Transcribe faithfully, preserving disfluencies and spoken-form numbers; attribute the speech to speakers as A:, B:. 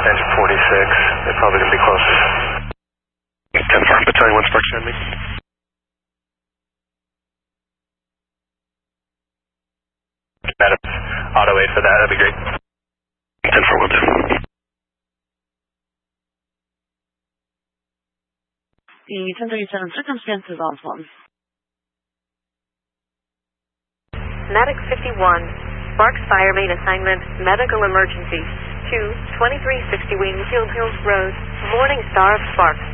A: Engine forty-six. They're probably going to be closest. ten four, Battalion one Spark, send me. Madam, auto eight for that, that'd be great. ten four will do.
B: The ten thirty-seven circumstances Oswald.
C: Medic fifty-one, Sparks Fire Main Assignment, Medical Emergency, two twenty-three sixty Wingfield Hills Road, Morning Star of Sparks.